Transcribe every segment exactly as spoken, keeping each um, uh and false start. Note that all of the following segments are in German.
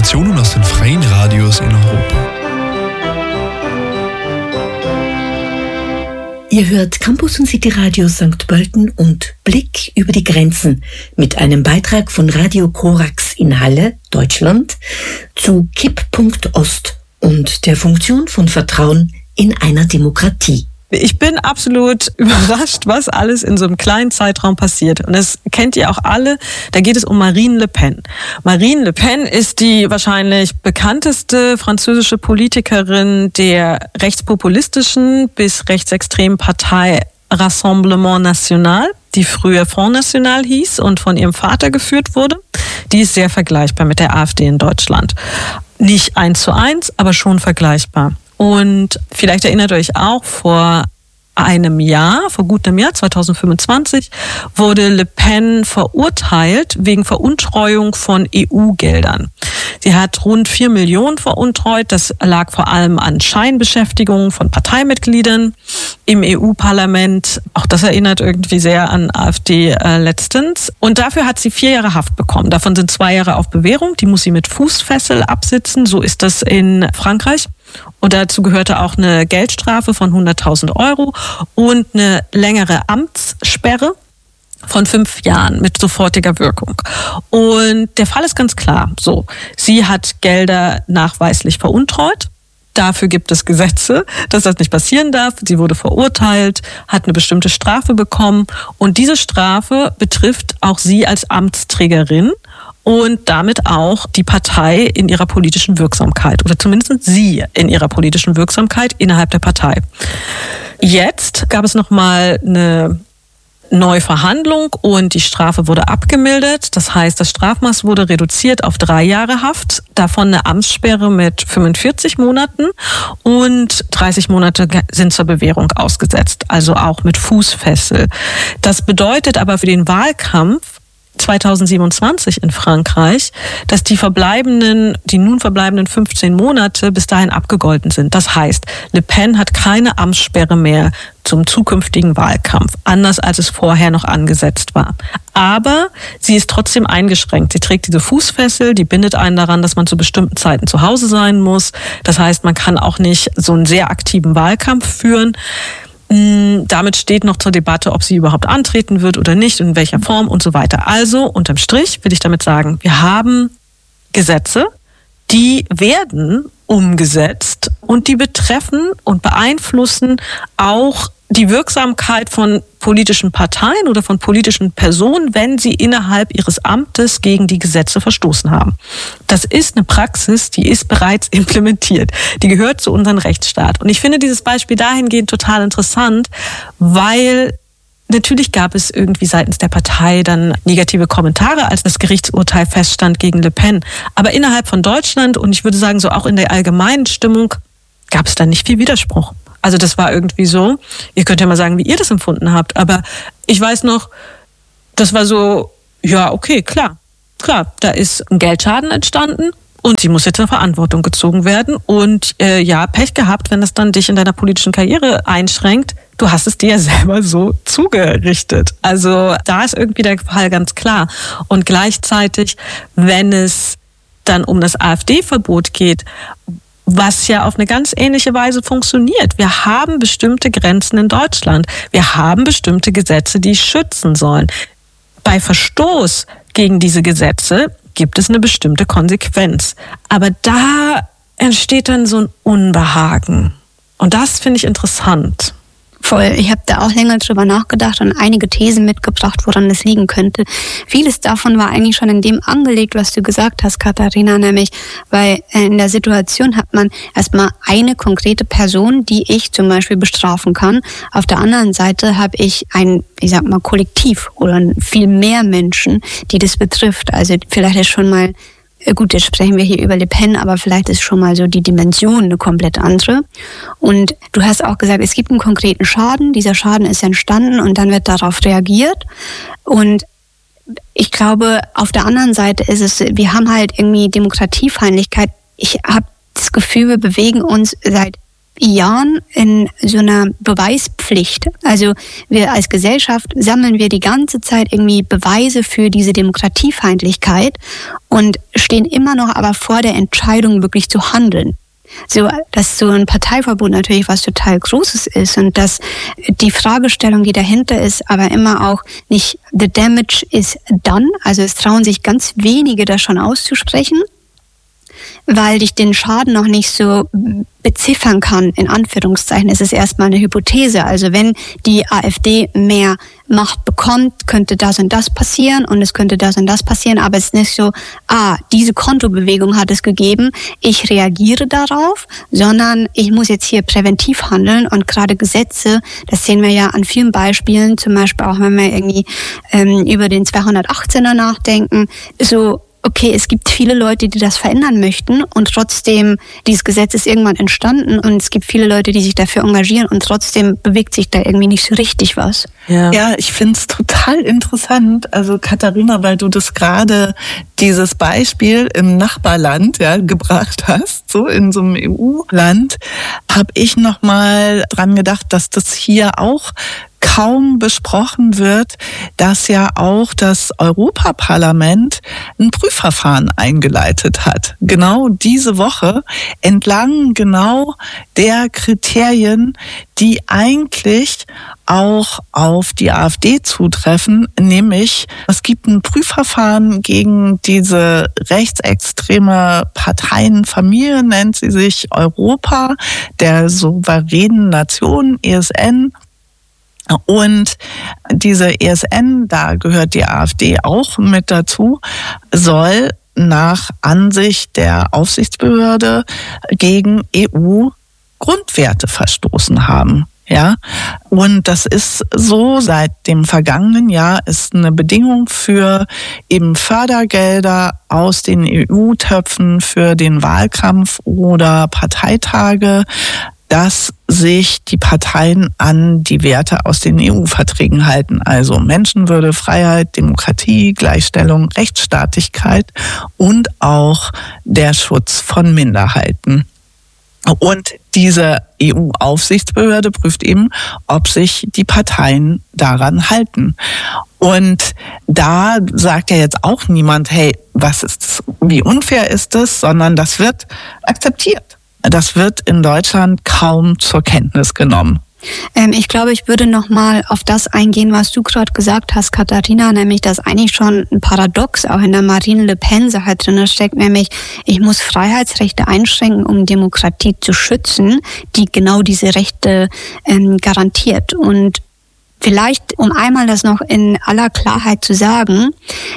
Informationen aus den freien Radios in Europa. Ihr hört Campus und City Radio Sankt Pölten und Blick über die Grenzen mit einem Beitrag von Radio Korax in Halle, Deutschland, zu Kipppunkt Ost und der Funktion von Vertrauen in einer Demokratie. Ich bin absolut überrascht, was alles in so einem kleinen Zeitraum passiert. Und das kennt ihr auch alle. Da geht es um Marine Le Pen. Marine Le Pen ist die wahrscheinlich bekannteste französische Politikerin der rechtspopulistischen bis rechtsextremen Partei Rassemblement National, die früher Front National hieß und von ihrem Vater geführt wurde. Die ist sehr vergleichbar mit der AfD in Deutschland. Nicht eins zu eins, aber schon vergleichbar. Und vielleicht erinnert euch auch, vor einem Jahr, vor gut einem Jahr, zwanzig fünfundzwanzig, wurde Le Pen verurteilt wegen Veruntreuung von E U-Geldern. Sie hat rund vier Millionen veruntreut. Das lag vor allem an Scheinbeschäftigungen von Parteimitgliedern im E U-Parlament. Auch das erinnert irgendwie sehr an AfD äh, letztens. Und dafür hat sie vier Jahre Haft bekommen. Davon sind zwei Jahre auf Bewährung. Die muss sie mit Fußfessel absitzen. So ist das in Frankreich. Und dazu gehörte auch eine Geldstrafe von hunderttausend Euro und eine längere Amtssperre von fünf Jahren mit sofortiger Wirkung. Und der Fall ist ganz klar. So, sie hat Gelder nachweislich veruntreut. Dafür gibt es Gesetze, dass das nicht passieren darf. Sie wurde verurteilt, hat eine bestimmte Strafe bekommen. Und diese Strafe betrifft auch sie als Amtsträgerin und damit auch die Partei in ihrer politischen Wirksamkeit oder zumindest sie in ihrer politischen Wirksamkeit innerhalb der Partei. Jetzt gab es nochmal eine Neuverhandlung und die Strafe wurde abgemildert. Das heißt, das Strafmaß wurde reduziert auf drei Jahre Haft, davon eine Amtssperre mit fünfundvierzig Monaten und dreißig Monate sind zur Bewährung ausgesetzt, also auch mit Fußfessel. Das bedeutet aber für den Wahlkampf zwanzig siebenundzwanzig in Frankreich, dass die verbleibenden, die nun verbleibenden fünfzehn Monate bis dahin abgegolten sind. Das heißt, Le Pen hat keine Amtssperre mehr zum zukünftigen Wahlkampf, anders als es vorher noch angesetzt war. Aber sie ist trotzdem eingeschränkt. Sie trägt diese Fußfessel, die bindet einen daran, dass man zu bestimmten Zeiten zu Hause sein muss. Das heißt, man kann auch nicht so einen sehr aktiven Wahlkampf führen. Damit steht noch zur Debatte, ob sie überhaupt antreten wird oder nicht, in welcher Form und so weiter. Also, unterm Strich will ich damit sagen, wir haben Gesetze, die werden umgesetzt und die betreffen und beeinflussen auch die Wirksamkeit von politischen Parteien oder von politischen Personen, wenn sie innerhalb ihres Amtes gegen die Gesetze verstoßen haben. Das ist eine Praxis, die ist bereits implementiert. Die gehört zu unserem Rechtsstaat. Und ich finde dieses Beispiel dahingehend total interessant, weil natürlich gab es irgendwie seitens der Partei dann negative Kommentare, als das Gerichtsurteil feststand gegen Le Pen. Aber innerhalb von Deutschland und ich würde sagen so auch in der allgemeinen Stimmung gab es dann nicht viel Widerspruch. Also das war irgendwie so, ihr könnt ja mal sagen, wie ihr das empfunden habt, aber ich weiß noch, das war so, ja okay, klar, klar, da ist ein Geldschaden entstanden und sie muss jetzt in Verantwortung gezogen werden und äh, ja, Pech gehabt, wenn das dann dich in deiner politischen Karriere einschränkt, du hast es dir ja selber so zugerichtet. Also da ist irgendwie der Fall ganz klar und gleichzeitig, wenn es dann um das AfD-Verbot geht, was ja auf eine ganz ähnliche Weise funktioniert. Wir haben bestimmte Grenzen in Deutschland. Wir haben bestimmte Gesetze, die schützen sollen. Bei Verstoß gegen diese Gesetze gibt es eine bestimmte Konsequenz. Aber da entsteht dann so ein Unbehagen. Und das finde ich interessant. Voll. Ich habe da auch länger drüber nachgedacht und einige Thesen mitgebracht, woran das liegen könnte. Vieles davon war eigentlich schon in dem angelegt, was du gesagt hast, Katharina, nämlich, weil in der Situation hat man erstmal eine konkrete Person, die ich zum Beispiel bestrafen kann. Auf der anderen Seite habe ich ein, ich sag mal, Kollektiv oder viel mehr Menschen, die das betrifft. Also vielleicht ist schon mal gut, jetzt sprechen wir hier über Le Pen, aber vielleicht ist schon mal so die Dimension eine komplett andere. Und du hast auch gesagt, es gibt einen konkreten Schaden. Dieser Schaden ist entstanden und dann wird darauf reagiert. Und ich glaube, auf der anderen Seite ist es, wir haben halt irgendwie Demokratiefeindlichkeit. Ich habe das Gefühl, wir bewegen uns seit Jahren in so einer Beweispflicht. Also wir als Gesellschaft sammeln wir die ganze Zeit irgendwie Beweise für diese Demokratiefeindlichkeit und stehen immer noch aber vor der Entscheidung, wirklich zu handeln. So, dass so ein Parteiverbot natürlich was total Großes ist und dass die Fragestellung, die dahinter ist, aber immer auch nicht the damage is done. Also es trauen sich ganz wenige, das schon auszusprechen, weil ich den Schaden noch nicht so beziffern kann, in Anführungszeichen. Es ist erstmal eine Hypothese. Also wenn die AfD mehr Macht bekommt, könnte das und das passieren und es könnte das und das passieren, aber es ist nicht so, ah, diese Kontobewegung hat es gegeben, ich reagiere darauf, sondern ich muss jetzt hier präventiv handeln und gerade Gesetze, das sehen wir ja an vielen Beispielen, zum Beispiel auch wenn wir irgendwie ähm, über den zweihundertachtzehner nachdenken, so, okay, es gibt viele Leute, die das verändern möchten und trotzdem, dieses Gesetz ist irgendwann entstanden und es gibt viele Leute, die sich dafür engagieren und trotzdem bewegt sich da irgendwie nicht so richtig was. Ja, ja, ich finde es total interessant, also Katharina, weil du das gerade, dieses Beispiel im Nachbarland ja, gebracht hast, so in so einem E U-Land, habe ich nochmal dran gedacht, dass das hier auch kaum besprochen wird, dass ja auch das Europaparlament ein Prüfverfahren eingeleitet hat. Genau diese Woche entlang genau der Kriterien, die eigentlich auch auf die AfD zutreffen, nämlich es gibt ein Prüfverfahren gegen diese rechtsextreme Parteienfamilie, nennt sie sich Europa, der souveränen Nation, E S N. Und diese E S N, da gehört die AfD auch mit dazu, soll nach Ansicht der Aufsichtsbehörde gegen E U-Grundwerte verstoßen haben. Ja, und das ist so, seit dem vergangenen Jahr ist eine Bedingung für eben Fördergelder aus den E U-Töpfen für den Wahlkampf oder Parteitage, dass sich die Parteien an die Werte aus den E U-Verträgen halten. Also Menschenwürde, Freiheit, Demokratie, Gleichstellung, Rechtsstaatlichkeit und auch der Schutz von Minderheiten. Und diese E U-Aufsichtsbehörde prüft eben, ob sich die Parteien daran halten. Und da sagt ja jetzt auch niemand, hey, was ist das, wie unfair ist das, sondern das wird akzeptiert. Das wird in Deutschland kaum zur Kenntnis genommen. Ähm, ich glaube, ich würde noch mal auf das eingehen, was du gerade gesagt hast, Katharina, nämlich, dass eigentlich schon ein Paradox auch in der Marine Le Pen-Sache drin steckt, nämlich, ich muss Freiheitsrechte einschränken, um Demokratie zu schützen, die genau diese Rechte ähm, garantiert. Und vielleicht, um einmal das noch in aller Klarheit zu sagen,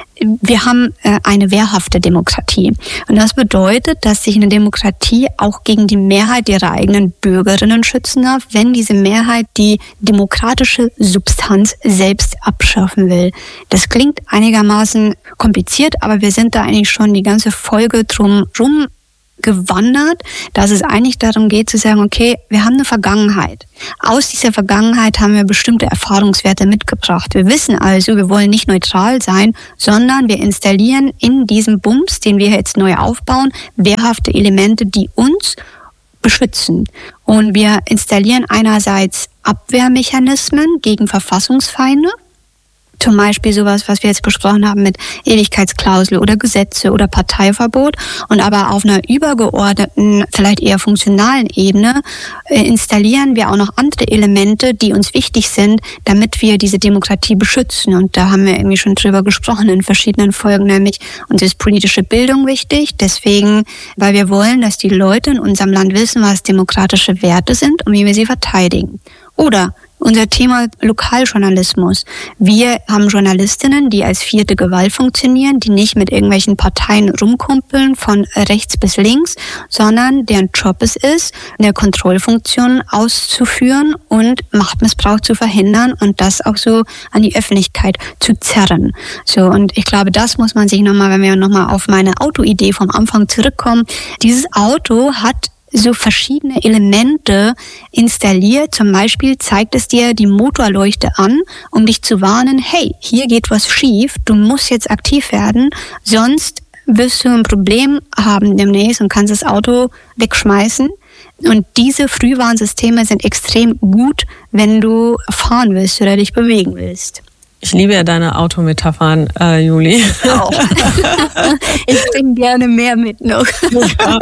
wir haben äh, eine wehrhafte Demokratie. Und das bedeutet, dass sich eine Demokratie auch gegen die Mehrheit ihrer eigenen Bürgerinnen schützen darf, wenn diese Mehrheit die demokratische Substanz selbst abschaffen will. Das klingt einigermaßen kompliziert, aber wir sind da eigentlich schon die ganze Folge drum rum gewandert, dass es eigentlich darum geht zu sagen, okay, wir haben eine Vergangenheit. Aus dieser Vergangenheit haben wir bestimmte Erfahrungswerte mitgebracht. Wir wissen also, wir wollen nicht neutral sein, sondern wir installieren in diesem Bums, den wir jetzt neu aufbauen, wehrhafte Elemente, die uns beschützen. Und wir installieren einerseits Abwehrmechanismen gegen Verfassungsfeinde, zum Beispiel sowas, was wir jetzt besprochen haben mit Ewigkeitsklausel oder Gesetze oder Parteiverbot, und aber auf einer übergeordneten, vielleicht eher funktionalen Ebene äh, installieren wir auch noch andere Elemente, die uns wichtig sind, damit wir diese Demokratie beschützen. Und da haben wir irgendwie schon drüber gesprochen in verschiedenen Folgen, nämlich uns ist politische Bildung wichtig, deswegen, weil wir wollen, dass die Leute in unserem Land wissen, was demokratische Werte sind und wie wir sie verteidigen. Oder unser Thema Lokaljournalismus. Wir haben Journalistinnen, die als vierte Gewalt funktionieren, die nicht mit irgendwelchen Parteien rumkumpeln von rechts bis links, sondern deren Job es ist, eine Kontrollfunktion auszuführen und Machtmissbrauch zu verhindern und das auch so an die Öffentlichkeit zu zerren. So, und ich glaube, das muss man sich nochmal, wenn wir nochmal auf meine Autoidee vom Anfang zurückkommen, dieses Auto hat so verschiedene Elemente installiert. Zum Beispiel zeigt es dir die Motorleuchte an, um dich zu warnen, hey, hier geht was schief, du musst jetzt aktiv werden, sonst wirst du ein Problem haben demnächst und kannst das Auto wegschmeißen. Und diese Frühwarnsysteme sind extrem gut, wenn du fahren willst oder dich bewegen willst. Ich liebe ja deine Autometaphern, äh, Juli. Auch. Ich bringe gerne mehr mit noch. Ja.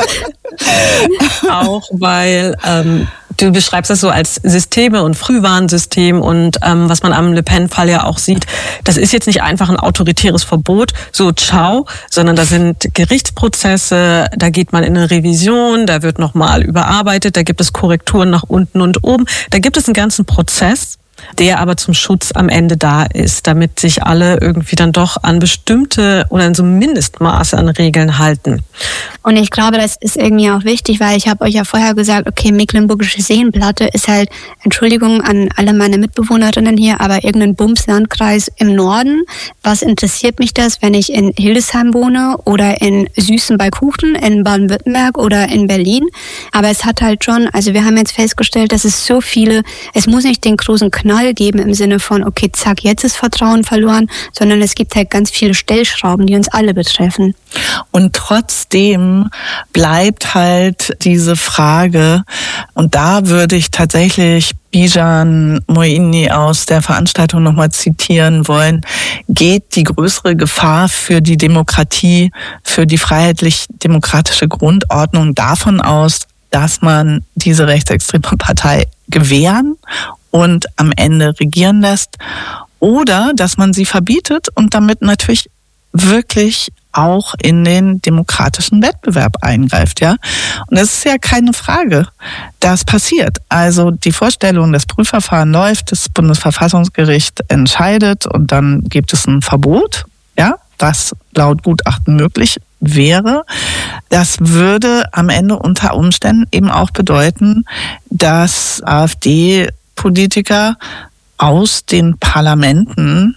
Auch weil ähm, du beschreibst das so als Systeme und Frühwarnsystem und ähm, was man am Le Pen-Fall ja auch sieht, das ist jetzt nicht einfach ein autoritäres Verbot, so ciao, sondern da sind Gerichtsprozesse, da geht man in eine Revision, da wird nochmal überarbeitet, da gibt es Korrekturen nach unten und oben, da gibt es einen ganzen Prozess, der aber zum Schutz am Ende da ist, damit sich alle irgendwie dann doch an bestimmte oder an so Mindestmaße an Regeln halten. Und ich glaube, das ist irgendwie auch wichtig, weil ich habe euch ja vorher gesagt, okay, Mecklenburgische Seenplatte ist halt, Entschuldigung an alle meine Mitbewohnerinnen hier, aber irgendein Bumslandkreis im Norden. Was interessiert mich das, wenn ich in Hildesheim wohne oder in Süßen bei Kuchen in Baden-Württemberg oder in Berlin? Aber es hat halt schon, also wir haben jetzt festgestellt, dass es so viele, es muss nicht den großen Knall geben im Sinne von, okay, zack, jetzt ist Vertrauen verloren, sondern es gibt halt ganz viele Stellschrauben, die uns alle betreffen. Und trotzdem bleibt halt diese Frage, und da würde ich tatsächlich Bijan Moini aus der Veranstaltung nochmal zitieren wollen, geht die größere Gefahr für die Demokratie, für die freiheitlich-demokratische Grundordnung davon aus, dass man diese rechtsextreme Partei gewähren und am Ende regieren lässt, oder dass man sie verbietet und damit natürlich wirklich auch in den demokratischen Wettbewerb eingreift, ja. Und es ist ja keine Frage, das passiert. Also die Vorstellung, das Prüfverfahren läuft, das Bundesverfassungsgericht entscheidet und dann gibt es ein Verbot, ja, was laut Gutachten möglich wäre. Das würde am Ende unter Umständen eben auch bedeuten, dass AfD-Politiker aus den Parlamenten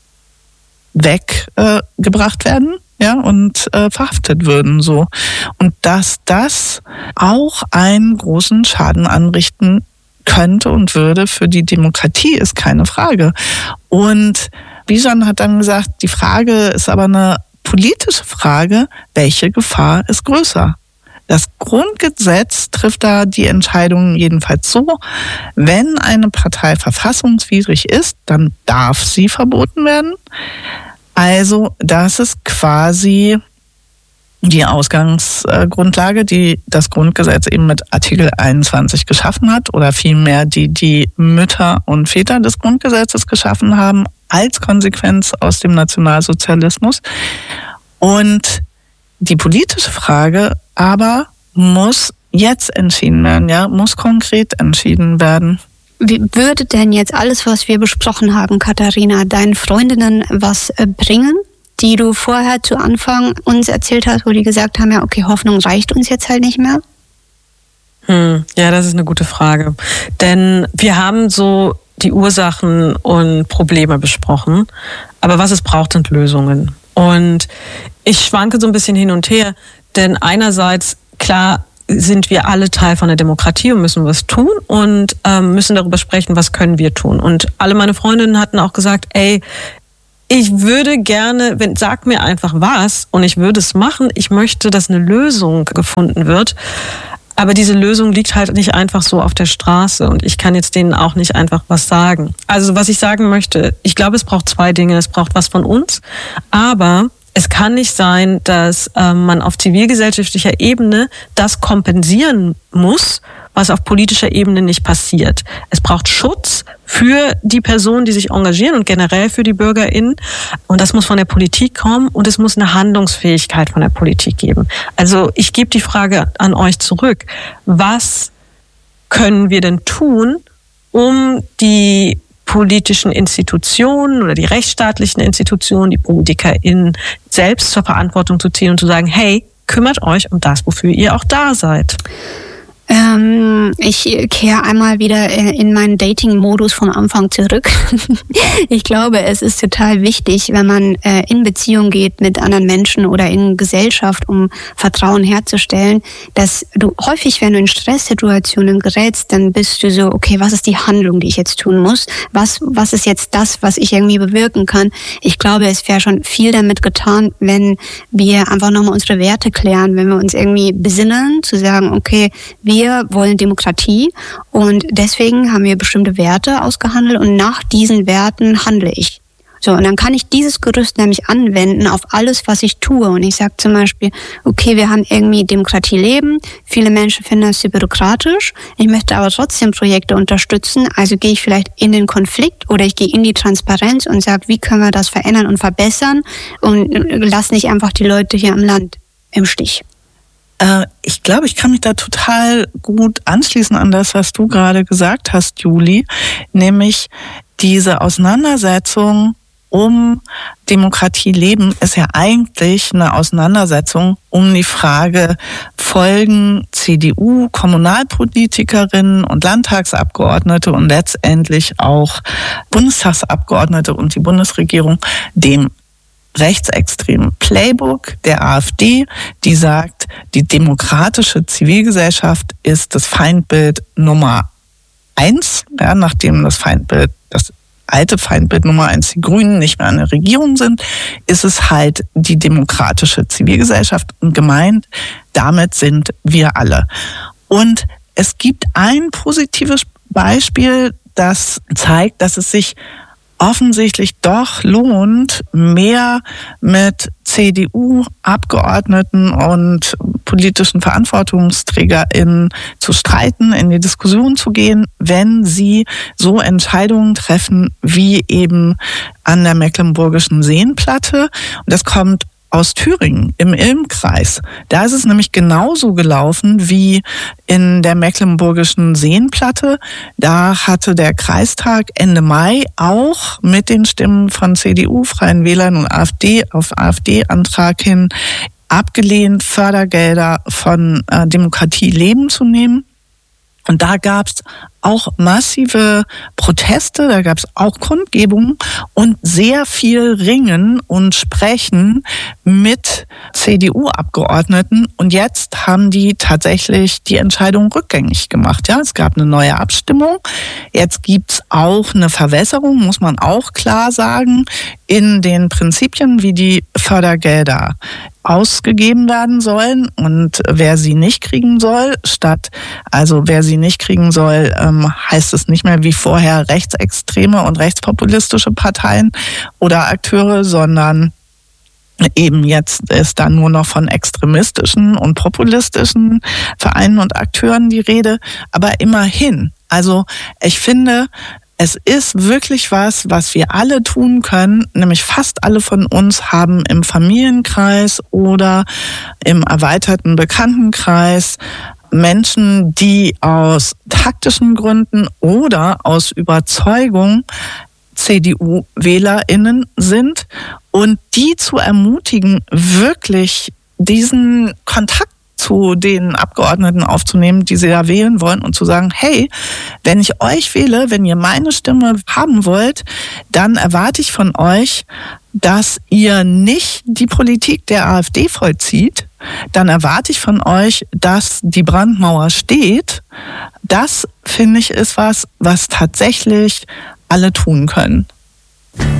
weggebracht äh, werden, ja, und äh, verhaftet würden, so. Und dass das auch einen großen Schaden anrichten könnte und würde für die Demokratie, ist keine Frage. Und Bijan hat dann gesagt, die Frage ist aber eine politische Frage, welche Gefahr ist größer? Das Grundgesetz trifft da die Entscheidung jedenfalls so, wenn eine Partei verfassungswidrig ist, dann darf sie verboten werden. Also das ist quasi die Ausgangsgrundlage, die das Grundgesetz eben mit Artikel einundzwanzig geschaffen hat, oder vielmehr die die Mütter und Väter des Grundgesetzes geschaffen haben, als Konsequenz aus dem Nationalsozialismus. Und die politische Frage aber muss jetzt entschieden werden, ja, muss konkret entschieden werden. Wie würde denn jetzt alles, was wir besprochen haben, Katharina, deinen Freundinnen was bringen, die du vorher zu Anfang uns erzählt hast, wo die gesagt haben, ja, okay, Hoffnung reicht uns jetzt halt nicht mehr? Hm, ja, das ist eine gute Frage. Denn wir haben so die Ursachen und Probleme besprochen, aber was es braucht, sind Lösungen. Und ich schwanke so ein bisschen hin und her, denn einerseits, klar, sind wir alle Teil von der Demokratie und müssen was tun und ähm, müssen darüber sprechen, was können wir tun. Und alle meine Freundinnen hatten auch gesagt, ey, ich würde gerne, wenn, sag mir einfach was und ich würde es machen. Ich möchte, dass eine Lösung gefunden wird. Aber diese Lösung liegt halt nicht einfach so auf der Straße und ich kann jetzt denen auch nicht einfach was sagen. Also was ich sagen möchte, ich glaube, es braucht zwei Dinge. Es braucht was von uns, aber es kann nicht sein, dass ähm, man auf zivilgesellschaftlicher Ebene das kompensieren muss, was auf politischer Ebene nicht passiert. Es braucht Schutz für die Personen, die sich engagieren und generell für die BürgerInnen. Und das muss von der Politik kommen und es muss eine Handlungsfähigkeit von der Politik geben. Also ich gebe die Frage an euch zurück. Was können wir denn tun, um die politischen Institutionen oder die rechtsstaatlichen Institutionen, die PolitikerInnen selbst zur Verantwortung zu ziehen und zu sagen, hey, kümmert euch um das, wofür ihr auch da seid? Ähm, ich kehre einmal wieder in meinen Dating-Modus vom Anfang zurück. Ich glaube, es ist total wichtig, wenn man äh, in Beziehung geht mit anderen Menschen oder in Gesellschaft, um Vertrauen herzustellen, dass du häufig, wenn du in Stresssituationen gerätst, dann bist du so, okay, was ist die Handlung, die ich jetzt tun muss? Was, was ist jetzt das, was ich irgendwie bewirken kann? Ich glaube, es wäre schon viel damit getan, wenn wir einfach nochmal unsere Werte klären, wenn wir uns irgendwie besinnen, zu sagen, okay, wir wir wollen Demokratie und deswegen haben wir bestimmte Werte ausgehandelt und nach diesen Werten handle ich. So, und dann kann ich dieses Gerüst nämlich anwenden auf alles, was ich tue. Und ich sage zum Beispiel, okay, wir haben irgendwie Demokratie leben. Viele Menschen finden das zu bürokratisch. Ich möchte aber trotzdem Projekte unterstützen. Also gehe ich vielleicht in den Konflikt oder ich gehe in die Transparenz und sage, wie können wir das verändern und verbessern und lass nicht einfach die Leute hier im Land im Stich. Äh, ich glaube, ich kann mich da total gut anschließen an das, was du gerade gesagt hast, Juli. Nämlich diese Auseinandersetzung um Demokratie leben ist ja eigentlich eine Auseinandersetzung um die Frage, folgen C D U-Kommunalpolitikerinnen und Landtagsabgeordnete und letztendlich auch Bundestagsabgeordnete und die Bundesregierung dem rechtsextremen Playbook der AfD, die sagt, die demokratische Zivilgesellschaft ist das Feindbild Nummer eins, ja, nachdem das Feindbild, das alte Feindbild Nummer eins, die Grünen nicht mehr an der Regierung sind, ist es halt die demokratische Zivilgesellschaft und gemeint, damit sind wir alle. Und es gibt ein positives Beispiel, das zeigt, dass es sich offensichtlich doch lohnt, mehr mit C D U-Abgeordneten und politischen VerantwortungsträgerInnen zu streiten, in die Diskussion zu gehen, wenn sie so Entscheidungen treffen, wie eben an der Mecklenburgischen Seenplatte. Und das kommt aus Thüringen im Ilm-Kreis. Da ist es nämlich genauso gelaufen wie in der Mecklenburgischen Seenplatte. Da hatte der Kreistag Ende Mai auch mit den Stimmen von C D U, Freien Wählern und AfD auf AfD-Antrag hin abgelehnt, Fördergelder von äh, Demokratie leben zu nehmen. Und da gab es auch massive Proteste, da gab es auch Kundgebungen und sehr viel Ringen und Sprechen mit C D U-Abgeordneten. Und jetzt haben die tatsächlich die Entscheidung rückgängig gemacht. Ja, es gab eine neue Abstimmung. Jetzt gibt's auch eine Verwässerung, muss man auch klar sagen, in den Prinzipien, wie die Fördergelder ausgegeben werden sollen und wer sie nicht kriegen soll, statt, also wer sie nicht kriegen soll, ähm, heißt es nicht mehr wie vorher rechtsextreme und rechtspopulistische Parteien oder Akteure, sondern eben jetzt ist da nur noch von extremistischen und populistischen Vereinen und Akteuren die Rede, aber immerhin. Also ich finde, es ist wirklich was, was wir alle tun können, nämlich fast alle von uns haben im Familienkreis oder im erweiterten Bekanntenkreis Menschen, die aus taktischen Gründen oder aus Überzeugung C D U-WählerInnen sind und die zu ermutigen, wirklich diesen Kontakt zu den Abgeordneten aufzunehmen, die sie da wählen wollen und zu sagen, hey, wenn ich euch wähle, wenn ihr meine Stimme haben wollt, dann erwarte ich von euch, dass ihr nicht die Politik der AfD vollzieht, dann erwarte ich von euch, dass die Brandmauer steht. Das, finde ich, ist was, was tatsächlich alle tun können.